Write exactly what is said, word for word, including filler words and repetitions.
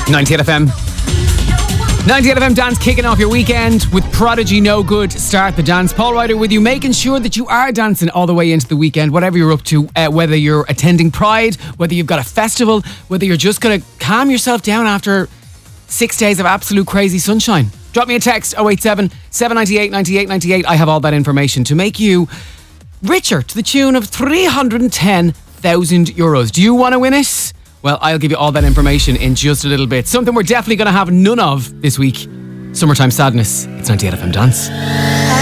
ninety-eight F M. ninety-eight F M Dance, kicking off your weekend with Prodigy No Good. Start the dance. Paul Ryder with you, making sure that you are dancing all the way into the weekend, whatever you're up to, uh, whether you're attending Pride, whether you've got a festival, whether you're just going to calm yourself down after six days of absolute crazy sunshine. Drop me a text, oh eight seven, seven nine eight, nine eight nine eight. I have all that information to make you richer to the tune of three hundred ten thousand euros. Do you want to win it? Well, I'll give you all that information in just a little bit. Something we're definitely going to have none of this week. Summertime Sadness. It's ninety-eight F M Dance.